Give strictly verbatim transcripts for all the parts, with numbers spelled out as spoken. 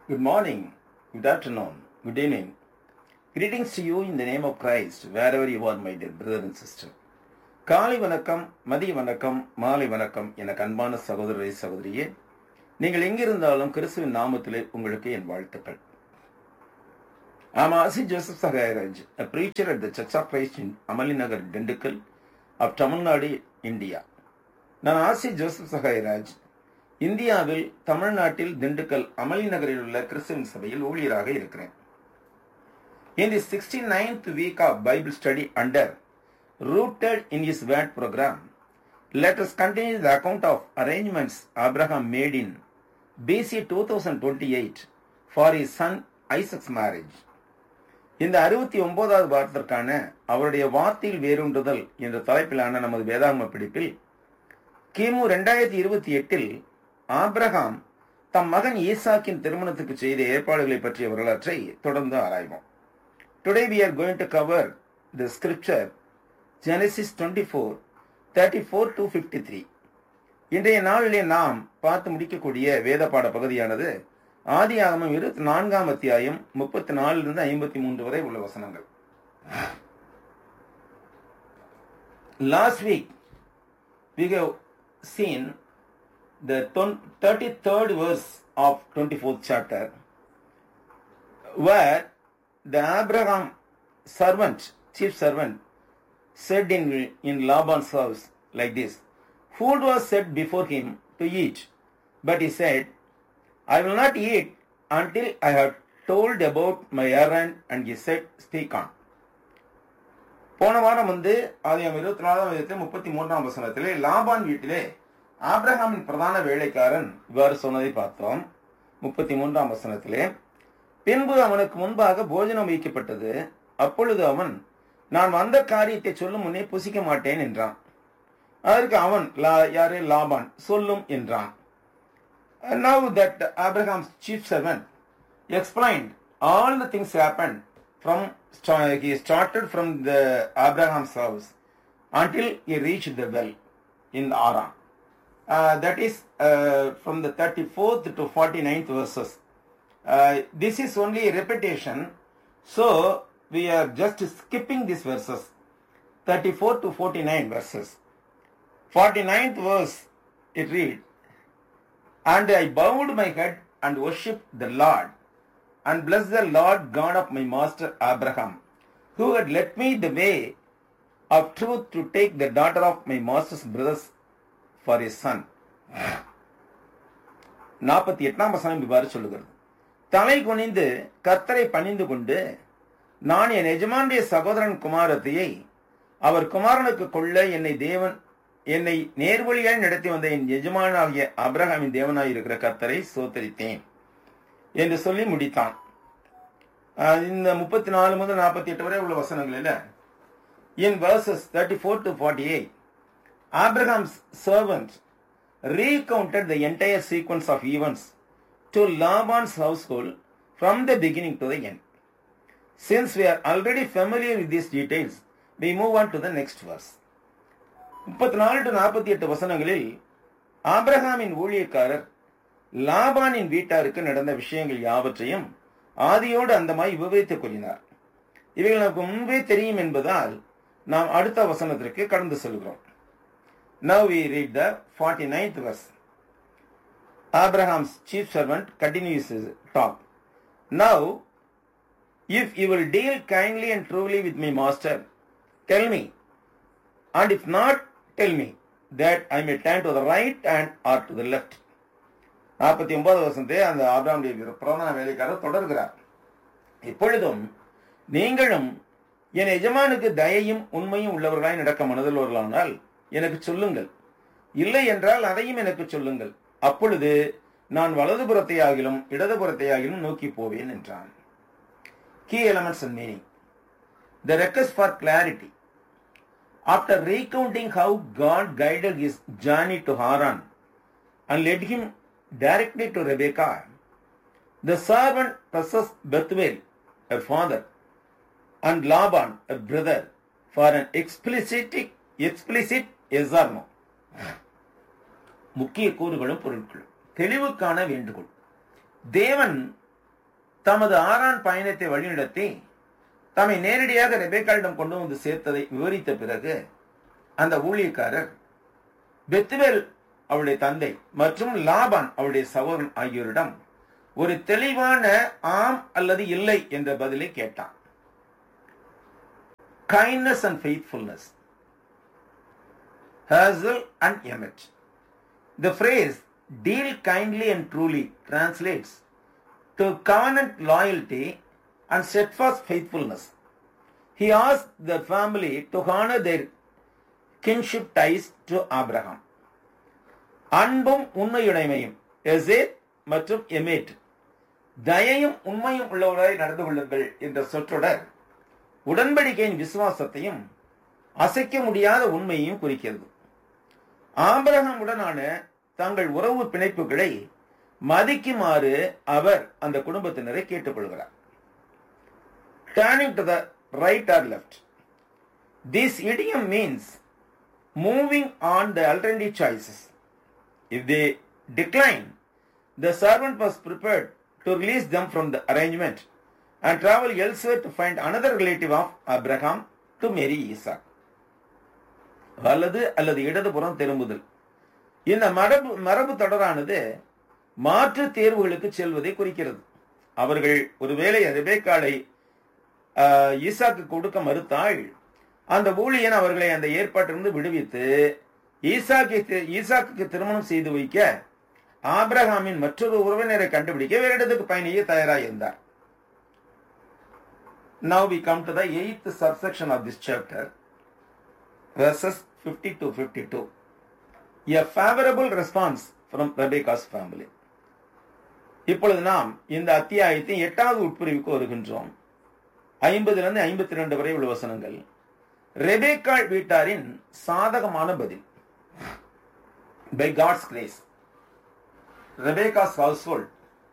Good morning, good afternoon, good evening. Greetings to you in the name of Christ, wherever you are, my dear brother and sister. காலை வணக்கம், மதிய வணக்கம், மாலை வணக்கம் என அன்பான சகோதரரை சகோதரியே, நீங்கள் எங்கிருந்தாலும் கிறிஸ்துவின் நாமத்திலே உங்களுக்கு என் வாழ்த்துக்கள். I am Asi Joseph Sagaraj, a preacher at the Church of Christ in Amalinagar, Dindigul of Tamil Nadu, India. நான் ஆசி ஜோசப் சகாயராஜ், இந்தியாவில் தமிழ்நாட்டில் திண்டுக்கல் அமளி நகரில் உள்ள கிறிஸ்துவின் சபையில் ஊழியராக இருக்கிறேன். In the sixty-ninth week of Bible study under Rooted in His Word program, let us continue the account of arrangements Abraham made in B C two thousand twenty-eight for his son Isaac's marriage. இந்த அறுபத்தி ஒன்பதாவது வாரத்திற்கான அவருடைய வார்த்தையில் வேரூன்றுதல் என்ற தலைப்பிலான நமது வேதாகம பிடிப்பில் கிமு இரண்டாயிரத்தி இருபத்தி எட்டில் ஆபிரகாம் தம் மகன் ஈசாக்கின் திருமணத்துக்கு செய்த ஏற்பாடுகளை பற்றிய வரலாற்றை தொடர்ந்து ஆராய்வோம். Today we are going to cover the scripture Genesis twenty-four, thirty-four to fifty-three. இன்றைய நாளிலே நாம் பார்த்து முடிக்கக்கூடிய வேத பாட பகுதியானது ஆதியாகமம் இருபத்தி நான்காம் அத்தியாயம் முப்பத்தி நாலிலிருந்து ஐம்பத்தி மூன்று வரை உள்ள வசனங்கள். Last week we have seen the thirty-third verse of twenty-fourth chapter, where the Abraham servant, chief servant, said in, in Laban's house like this: food was set before him to eat, but he said, I will not eat until I have told about my errand. And he said, speak on. போன வாரம் வந்து ஆதியாகமம் இருபத்தி நாலாம் அதிகாரத்திலே முப்பத்தி மூன்றாம் வசனத்திலே லாபான் வீட்டிலே ஆபிரகாமின் பிரதான வேலைக்காரன் இவ்வாறு சொன்னதை பார்த்தோம். முப்பத்தி மூன்றாம் வசனத்திலே, பின்பு அவனுக்கு முன்பாக போஜனம் வைக்கப்பட்டது. அப்பொழுது அவன், நான் வந்த காரியத்தை சொல்லும் முன்னே புசிக்க மாட்டேன் என்றான். அதற்கு அவன், யாரு? லாபான், சொல்லும் என்றான். Now that Abraham's chief servant explained all the things happened from he started from the Abraham's house until he reached the well in Aram. Uh, that is uh, from the thirty-fourth to forty-ninth verses. Uh, this is only a repetition, so we are just skipping these verses, thirty-four to forty-nine verses. forty-ninth verse, it reads, and I bowed my head and worshipped the Lord, and blessed the Lord God of my master Abraham, who had led me the way of truth to take the daughter of my master's brothers for his son. நாற்பத்தி எட்டாம் வசனம் இவ்வாறு சொல்லுகிறது: தலை குனிந்து கர்த்தரை பணிந்து கொண்டு நான் என் எஜமானுடைய சகோதரன் குமாரத்தையை அவர் குமாரனுக்கு கொள்ள என்னை தேவன் என்னை நேர்வழியாய் நடத்தி வந்த என் எஜமானாகிய ஆபிரகாமின் தேவனாய் இருக்கிற கர்த்தரை சோத்தரித்தேன் என்று சொல்லி முடித்தான். இந்த முப்பத்தி நாலு முதல் நாற்பத்தி எட்டு வரை உள்ள வசனங்களில் in verses thirty-four to forty-eight, Abraham's servant recounted the entire sequence of events to Laban's household from the beginning to the end. Since we are already familiar with these details, we move on to the next verse. முப்பத்தி நாலு to நாற்பத்தி எட்டு வசனங்களில் ஆபிரகாமின் ஊழியக்காரர் லாபானின் வீட்டாருக்கு நடந்த விஷயங்கள் யாவற்றையும் ஆதியோடு அந்தமாய் விவரித்துக் கூறினார். இவைகள் நமக்கு முன்பே தெரியும் என்பதால் நாம் அடுத்த வசனத்திற்கு கடந்து செல்கிறோம். Now we read the forty-ninth verse. Abraham's chief servant continues his talk. Now, if you will deal kindly and truly with my master, tell me, and if not, tell me, that I may turn to the right hand or to the left. நாற்பத்தி ஒன்பது வருஷத்தை அந்த ஆபிரகாமுடைய பிரதான வேலைக்காரர் தொடர்கிறார். இப்பொழுதும் நீங்களும் என் எஜமானுக்கு தயையும் உண்மையும் உள்ளவர்களாய் நடக்க மனதில்வர்களானால் எனக்கு சொல்லுங்கள், இல்லை என்றால் அதையும் எனக்கு சொல்லுங்கள். அப்பொழுது நான் வலதுபுறத்தை ஆகிலும் இடதுபுறத்தை ஆகிலும் நோக்கி போவேன் என்றான். Key elements and meaning. The request for clarity. After recounting how God guided his journey to Haran and led him directly to Rebekah, the servant presses Bethuel, a father, and Laban, a brother, for an explicit, explicit yes or no. முக்கிய கூறுகளும் பொருட்களும். தெளிவுக்கான வேண்டுகோள். தேவன் தமது ஆறான் பயணத்தை வழிநடத்தி தம்மை நேரடியாக ரெபேக்காளிடம் கொண்டு வந்து சேர்த்ததை விவரித்த பிறகு அந்த ஊழியக்காரர் பெத்துவேல் அவளுடைய தந்தை மற்றும் லாபான் அவளுடைய சகோதரன் ஆகியோரிடம் ஒரு தெளிவான ஆம் அல்லது இல்லை என்ற பதிலை கேட்டான். Kindness and faithfulness. Hazel and Emmett. The phrase deal kindly and truly translates to covenant loyalty and steadfast faithfulness. He asked the family to honor their kinship ties to Abraham. அன்பும் உண்மையுடைமையும் எசேத் மற்றும் எமேட், தயையும் உண்மையும் உள்ளவராய் நடந்து கொள்ளுங்கள் என்ற சொற்றொடர் உடன்படிக்கையின் விசுவாசத்தையும் அசைக்க முடியாத உண்மையையும் குறிக்கிறது. ஆபிரகாமுடனான தங்கள் உறவு பிணைப்புகளை மதிக்குமாறு அவர் அந்த குடும்பத்தினரை கேட்டுக்கொள்கிறார். Turning to the right or left. This idiom means moving on the alternative choices. If they decline, the servant was prepared to release them from the arrangement and travel elsewhere to find another relative of Abraham to marry Isaac. வலது அல்லது இடதுபுறம் திரும்புதல். இந்த மரபு மரபு தொடரானது மாற்று தேர்வுகளுக்கு செல்வதை குறிக்கிறது. அவர்கள் ஒருவேளை ரெபேக்காளை ஈசாக்கு கொடுக்க மறுத்தால் அந்த ஊழியன் அவர்களை அந்த ஏற்பாட்டிலிருந்து விடுவித்து ஈசாக்கு ஈசாக்கு திருமணம் செய்து வைக்க ஆபிரகாமின் மற்றொரு உறவினரை கண்டுபிடிக்க வேறு இடத்துக்கு பயணிய தயாராக இருந்தார். Now we come to the eighth subsection of this chapter, verses fifty to fifty-two. A favorable response from Rebekah's family. இப்பொழுது நாம் இந்த அத்தியாயத்தின் எட்டாவது உட்பிரிவுக்கு வருகின்றோம். ஐம்பதிலிருந்து ஐம்பத்தி இரண்டு வரை உள்ள வசனங்கள் ரெபேக்காள் வீட்டாரின் சாதகமான பதில். By God's grace, Rebekah's household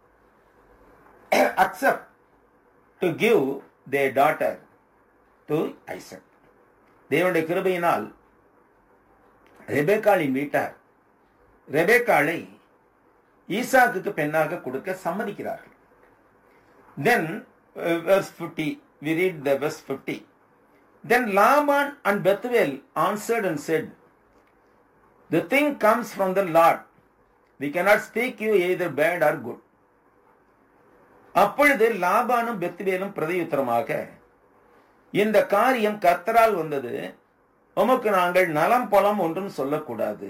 accept to give their daughter to Isaac. தேவனுடைய கிருபையினால் ரெபேக்காளின் வீட்டார் ரெபேக்காளை ஈசாக்குக்கு பெண்ணாக கொடுக்க சம்மதிக்கிறார்கள். Then uh, verse fifty, we read the verse fifty. Then Laban and Bethuel answered and said, the thing comes from the Lord. We cannot speak you either bad or good. அப்பொழுது லாபானும் பெத்துவேலும் பிரதியுத்தரமாக, இந்த காரியம் கர்த்தரால் வந்தது, உமக்கு நாங்கள் நலம் பலம் ஒன்றும் சொல்லக்கூடாது.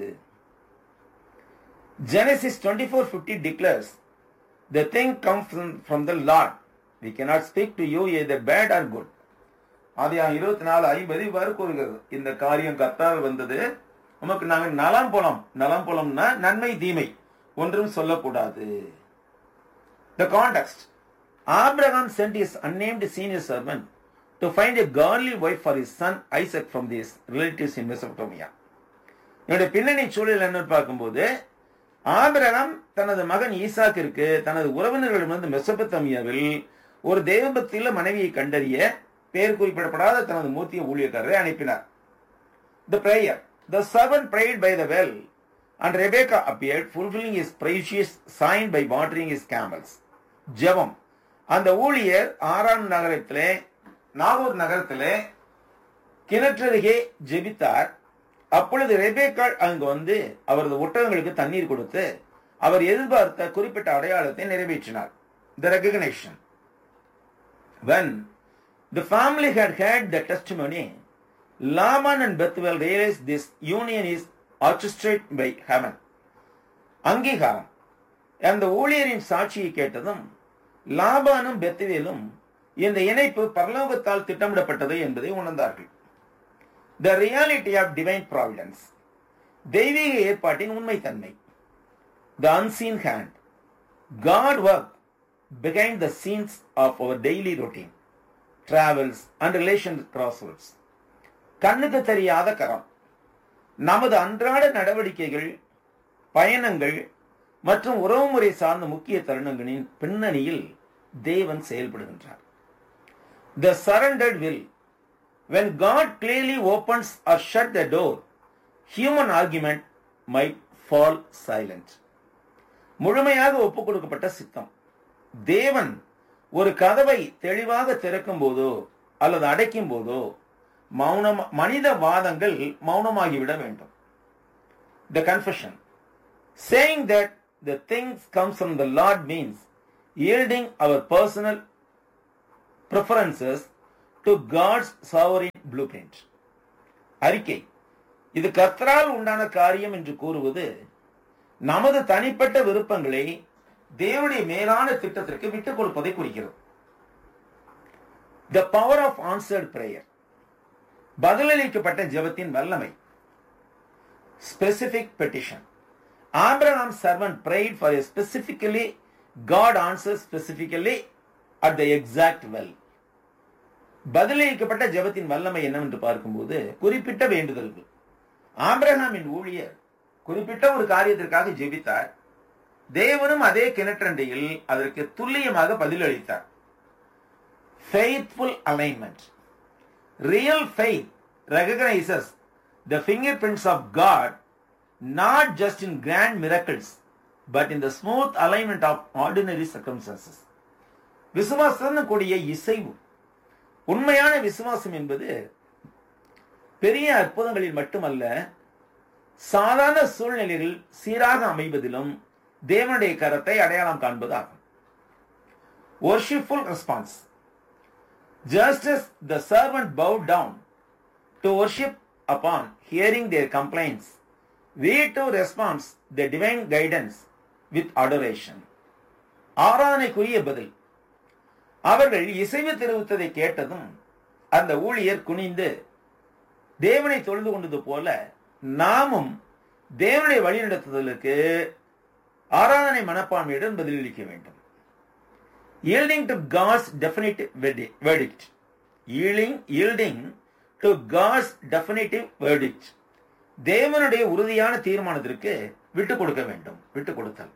Genesis twenty-four fifty declares, the thing comes from, from the Lord. We cannot speak to you either bad or good. ஆதியாகமம் இருபத்தி நாலு ஐம்பது இவ்வாறு கூறுகிறது, இந்த காரியம் கர்த்தரால் வந்தது, உமக்கு நாங்கள் நலம் பலம் நலம் பலம்னா நன்மை தீமை ஒன்றும் சொல்லக்கூடாது. The context. Abraham sent his unnamed senior servant to find a godly wife for his son Isaac from his relatives in Mesopotamia. என்னுடைய பின்னணி சூழல் என்ன பார்க்கும்போது, ஆபிரகாம் தனது மகன் ஈசாக்கிற்கு தனது உறவினர்களிடமிருந்து மெசொப்பொத்தாமியாவில் ஒரு தேவபக்தியுள்ள மனைவியை கண்டறிய பெயர் குறிப்பிடப்படாத தனது மூத்திய ஊழியக்காரரை அனுப்பினார். The prayer. The servant prayed by the well, and Rebekah appeared, fulfilling his precious sign by watering his camels. ஜெபம். அந்த ஊழியர் ஆறாம் நகரத்திலே நாகூர் நகரத்திலே கிணற்றருகே ஜெபித்தார். அப்பொழுது ரெபேக்காள் அங்கு வந்து அவரது ஒட்டகங்களுக்கு தண்ணீர் கொடுத்து அவர் எதிர்பார்த்த குறிப்பிட்ட அடையாளத்தை நிறைவேற்றினார். The recognition. When the family had heard the testimony, Laban and Bethuel realized this union is orchestrated by heaven. அங்கீகாரம். அந்த ஊழியரின் சாட்சியை கேட்டதும் லாபானும் பெத்துவேலும் இந்த இணைப்பு பரலோகத்தால் திட்டமிடப்பட்டது என்பதை உணர்ந்தார்கள். The reality of divine providence. தெய்வீக ஏற்பாட்டின் உண்மைத்தன்மை. The unseen hand. God worked behind the scenes of our daily routine, travels and relation crossroads. கண்ணுக்கு தெரியாத கரம். நமது அன்றாட நடவடிக்கைகள், பயணங்கள் மற்றும் உறவுமுறை சார்ந்த முக்கிய தருணங்களின் பின்னணியில் தேவன் செயல்படுகின்றார். The surrendered will. When God clearly opens or shut the door, human argument might fall silent. முழுமையாக ஒப்புக் கொடுக்கப்பட்ட சித்தம். தேவன் ஒரு கதவை தெளிவாக திறக்கும் போதோ அல்லது அடைக்கும் போதோ மௌனம் மனித வாதங்கள் மௌனமாகிவிட வேண்டும். The confession. Saying that the things comes from the Lord means yielding our personal preferences to God's sovereign blueprint. அறிக்கை. இது கர்த்தரால் உண்டான காரியம் என்று கூறுவது நமது தனிப்பட்ட விருப்பங்களை தேவனுடைய மேலான திட்டத்திற்கு விட்டுக் கொடுப்பதை குறிக்கிறது. The power of answered prayer. பதிலளிக்கப்பட்ட ஜெபத்தின் வல்லமை. Specific petition. Abraham's servant prayed for a specifically, God answers specifically at the exact well. பதிலளிக்கப்பட்ட ஜெபத்தின் வல்லமை என்னவென்று பார்க்கும்போது குறிப்பிட்ட வேண்டுதல்கள். ஆபிரகாமின் ஊழியர் குறிப்பிட்ட ஒரு காரியத்திற்காக ஜெபித்தார். தேவனும் அதே கிணற்றண்டையில் அதற்கு துல்லியமாக பதிலளித்தார். Faithful alignment. Real faith recognizes the fingerprints of God not just in grand miracles but in the smooth alignment of ordinary circumstances. விசுவாசத்துடன் கூடிய இசைவு. உண்மையான விசுவாசம் என்பது பெரிய அற்புதங்களில் மட்டுமல்ல, சாதாரண சூழ்நிலைகளில் சீராக அமைவதிலும் தேவனுடைய கரத்தை அடையாளம் காண்பதாகும். Worshipful response. Just as the servant bowed down to worship upon hearing their complaints, we too respond the divine guidance with adoration. ஆராதனைக்குரிய பதில். அவர்கள் இசைவு தெரிவித்ததை கேட்டதும் அந்த ஊழியர் குனிந்து தேவனை தொழுது கொண்டது போல நாமும் தேவனுடைய வழிநடத்துதலுக்கு ஆராதனை மனப்பான்மையுடன் பதிலளிக்க வேண்டும். Yielding to God's definitive verdict. Yielding, yielding to God's definitive verdict. தேவனுடைய உறுதியான தீர்மானத்திற்கு விட்டுக் கொடுக்க வேண்டும். விட்டுக் கொடுத்தல்.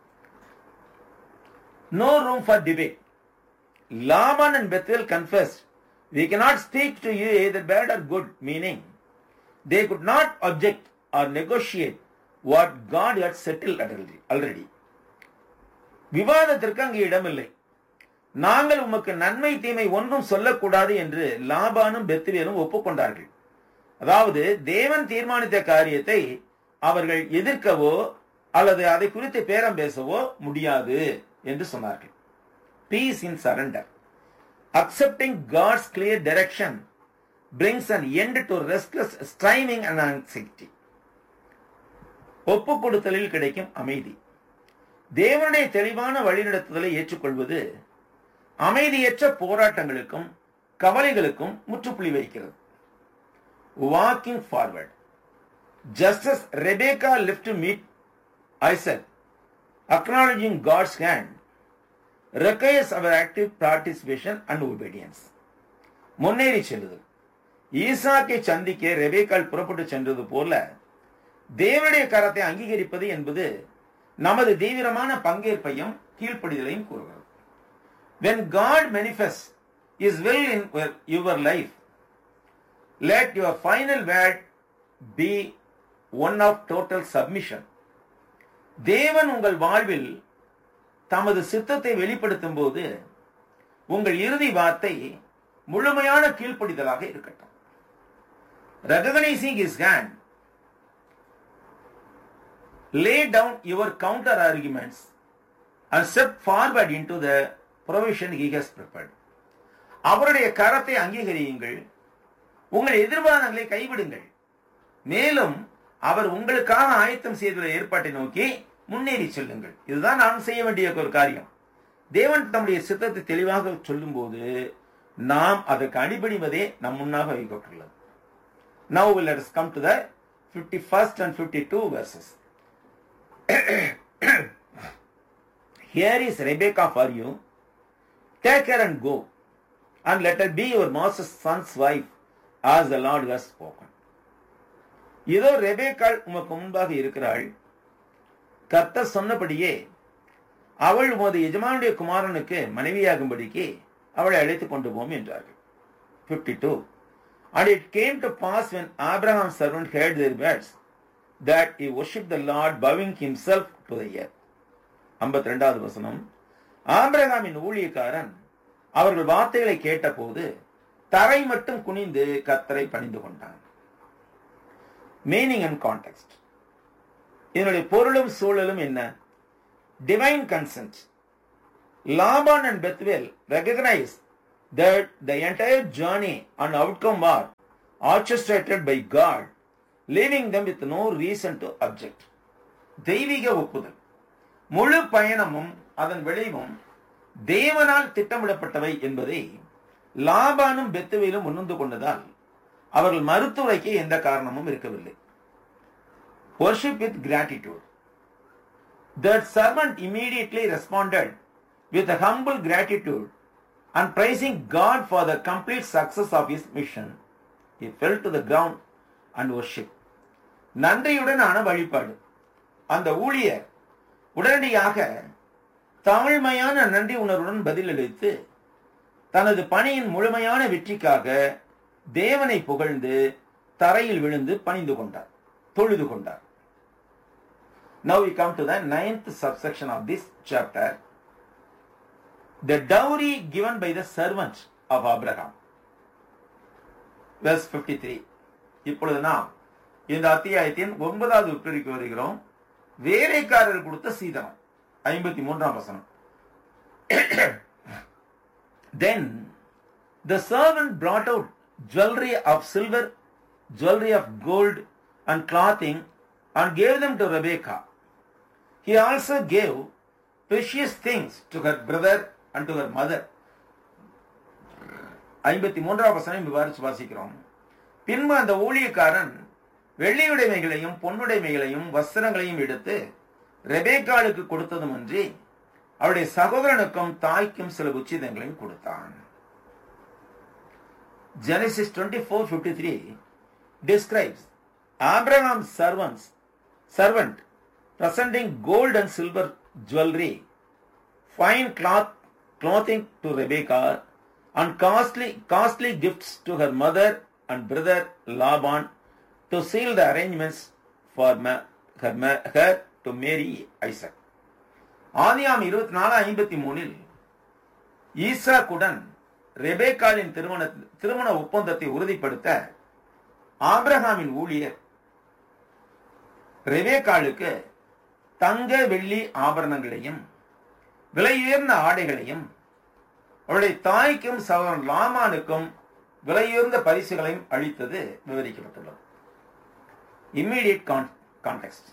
No room for debate. Laban and Bethuel confessed, we cannot speak to you either bad or good, meaning they could not object or negotiate what God had settled already. விவாதத்திற்கு அங்கு இடமில்லை. நாங்கள் உமக்கு நன்மை தீமை ஒன்றும் சொல்லக்கூடாது என்று லாபானும் பெத்துவேலும் ஒப்புக்கொண்டார்கள். அதாவது தேவன் தீர்மானித்த காரியத்தை அவர்கள் எதிர்க்கவோ அல்லது அதை குறித்து பேரம் பேசவோ முடியாது என்று சொன்னார்கள். Peace in surrender. Accepting God's clear direction brings an end to restless striving and anxiety. ஒப்பு கொடுத்தலில் கிடைக்கும் அமைதி. தேவனுடைய தெளிவான வழிநடத்துதலை ஏற்றுக்கொள்வது அமைதியற்ற போராட்டங்களுக்கும் கவலைகளுக்கும் முற்றுப்புள்ளி வைக்கிறது. Walking forward. Just as Rebecca left to meet Isaac, acknowledging God's hand requires our active participation and obedience. முன்னேறி செல்லுதல். ஈசாக்கை சந்திக்க ரெபேக்காள் புறப்பட்டு சென்றது போல தேவனுடைய கரத்தை அங்கீகரிப்பது என்பது நமது தீவிரமான பங்கேற்பையும் கீழ்ப்படிதலையும் கூறுகிறது. When God manifests His will in your life, let your final word be one of total submission. தேவன் உங்கள் வாழ்வில் தமது சித்தத்தை வெளிப்படுத்தும் போது உங்கள் இறுதி வார்த்தை முழுமையான கீழ்ப்படிதலாக இருக்கட்டும். Recognizing His hand, lay down your counter arguments and step forward into the provision He has prepared. அவருடைய கரத்தை அங்கீகரியுங்கள், உங்கள் எதிர்வாதங்களை கைவிடுங்கள், மேலும் அவர் உங்களுக்காக ஆயத்தம் செய்துள்ள ஏற்பாட்டை நோக்கி முன்னேறி செல்லுங்கள். இதுதான் நாம் செய்ய வேண்டிய ஒரு காரியம். தேவன் தம்முடைய சித்தத்தை தெளிவாக சொல்லும் போது நாம் அதற்கு அடிபணிவதே நம் முன்னாக வைக்கப்பட்டுள்ளது. Now let us come to the fifty-first and fifty-two verses. Here is Rebecca for you. Take her and go, and let her be your master's son's wife, as the Lord has spoken. இதோ ரெபேக்காள் உமக்கு முன்பாக இருக்கிறாள். கர்த்தர் சொன்னபடியே அவள் உமது எஜமானுடைய குமாரனுக்கு மனைவியாகும்படிக்கு அவளை அழைத்துக் கொண்டு போம் என்றார்கள். fifty-two. And it came to pass when Abraham's servant heard their words that he worshipped the Lord, bowing himself to the earth. ஐம்பத்தி இரண்டாவது வசனம். ஆபிரகாமின் ஊழியக்காரன் அவர்கள் வார்த்தைகளை கேட்டபோது தரை மட்டும் குனிந்து கர்த்தரை பணிந்து கொண்டான். Meaning and context. இதனுடைய பொருளும் சூழலும் என்ன? Divine consent. Laban and Bethuel recognized that the entire journey and outcome were orchestrated by God, leaving them with no reason to object. தெய்வீக ஒப்புதல். முழு பயணமும் அதன் விளைவும் தேவனால் திட்டமிடப்பட்டவை என்பதை லாபானும் பெத்துவேலும் உணர்ந்து கொண்டதால் அவர்கள் மறுத்துரைக்க எந்த காரணமும் இருக்கவில்லை. Worship with gratitude. That servant immediately responded with a humble gratitude and praising God for the complete success of his mission. He fell to the ground and worshiped. நன்றியுடனான வழிபாடு. அந்த ஊழியர் உடனடியாக தாழ்மையான நன்றி உணர்வுடன் பதிலளித்து தனது பணியின் முழுமையான வெற்றிக்காக தேவனை புகழ்ந்து தரையில் விழுந்து பணிந்து கொண்டார், தொழுது கொண்டார். Now we come to the ninth subsection of this chapter. The dowry given by the servant of Abraham. Verse fifty-three. இப்பொழுது நாம் இந்த அத்தியாயத்தின் ஒன்பதாவது உட்பிரிவுக்கு வருகிறோம். வேலைக்காரர் கொடுத்த சீதனம். ஐம்பத்தி மூன்றாம் வசனம். Then the servant brought out jewelry of silver, jewelry of gold and clothing and gave them to Rebekah. He also gave precious things to her brother and to her mother. ஐம்பத்தி மூன்றாம் வசனம் விவாரிச்சு வாசிக்கிறோம். பின்பு அந்த ஊழியக்காரன் வெள்ளியுடைமைகளையும் பொன்னுடைமைகளையும் வஸ்திரங்களையும் எடுத்து ரெபேக்காளுக்கு கொடுத்ததுமன்றி அவருடைய சகோதரனுக்கும் தாய்க்கும் சில உச்சிதங்களையும் கொடுத்தான். Genesis twenty-four fifty-three describes Abraham's servants, servant presenting gold and silver jewelry, fine cloth, clothing to Rebekah, and costly, costly gifts to her mother and brother Laban to seal the arrangements for ma- her, ma- her to marry Isaac. ஆதியாம் இருபத்தி நாலு ஐம்பத்தி மூணில் ஈசாக்குடன் ரெபேக்காலின் திருமண திருமண ஒப்பந்தத்தை உறுதிப்படுத்த ஆபிரகாமின் ஊழியர் ரெபேக்காளுக்கு தங்க வெள்ளி ஆபரணங்களையும் விலையுயர்ந்த ஆடைகளையும் அவருடைய தாய்க்கும் சகோதரன் லாமானுக்கும் விலையுயர்ந்த பரிசுகளையும் அளித்தது விவரிக்கப்பட்டுள்ளது. Immediate context.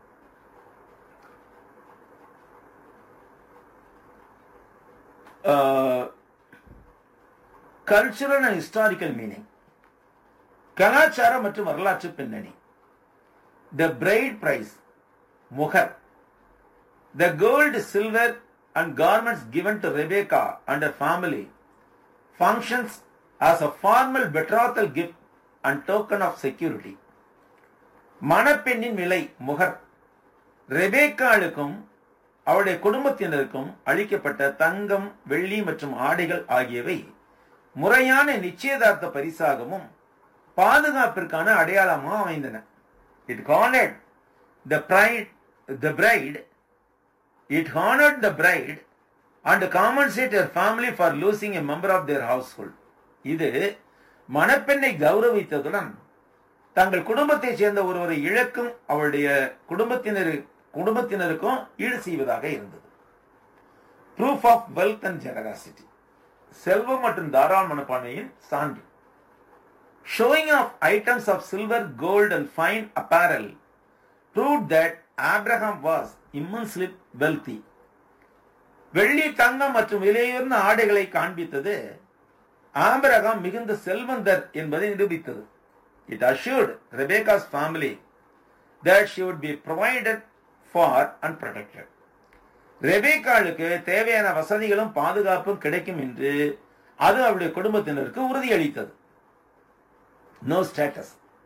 Cultural and historical meaning. கலாச்சார மற்றும் வரலாற்று பின்னணி. த bright price, முகர். The gold, silver and garments given to Rebekah and her family functions as a formal betrothal gift and token of security. மணப்பெண்ணின் விலை, முகர். ரெபேக்காளுக்கும் அவருடைய குடும்பத்தினருக்கும் அளிக்கப்பட்ட தங்கம், வெள்ளி மற்றும் ஆடைகள் ஆகியவை முறையான நிச்சயதார்த்த பரிசாகவும் பாதுகாப்பிற்கான அடையாளமாக அமைந்தன. It honored the bride, the bride It honored the bride and compensated her family for losing a member of their household. இது மணப்பெண்ணை கௌரவித்ததுடன் தங்கள் குடும்பத்தை சேர்ந்த ஒருவரை இழக்கும் அவருடைய குடும்பத்தினர் குடும்பத்தினருக்கும் ஈடு செய்வதாக இருந்தது. Proof of wealth and generosity. செல்வம் மற்றும் தாராள மனப்பான்மையின் சான்று. Showing of items of silver, gold and fine apparel proved that Abraham was immensely wealthy. வெள்ளி, தங்கம் மற்றும் விலையுயர்ந்த ஆடைகளை காண்பித்தது ஆபிரகாம் மிகுந்த செல்வந்தர் என்பதை நிரூபித்தது. It assured Rebekah's family that she would be provided for and protected. ரெபேக்காளுக்கு தேவையான வசதிகளும் பாதுகாப்பும் கிடைக்கும் என்று அது அவருடைய குடும்பத்தினருக்கு உறுதியளித்தது. No status.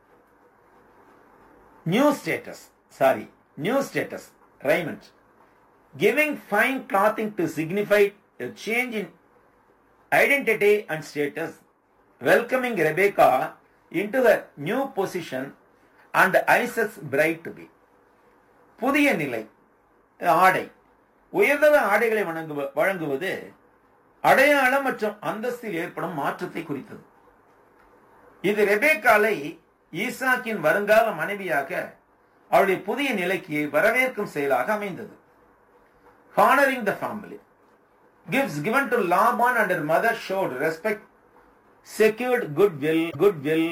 New status. Sorry. New status, raiment. Giving fine clothing to signify a change in identity and status, welcoming Rebekah into her new position and Isaac's bride to be. புதிய நிலை, ஆடை. உயர்தர ஆடைகளை வழங்குவது அடையாளம் மற்றும் அந்தஸ்தில் ஏற்படும் மாற்றத்தை குறித்தது. இது ரெபேக்காலை ஈசாக்கின் வருங்கால மனைவியாக அவருடைய புதிய நிலைக்கு வரவேற்கும் செயலாக அமைந்தது. Honoring the family. Gifts given to Laban and her mother showed respect, secured goodwill, goodwill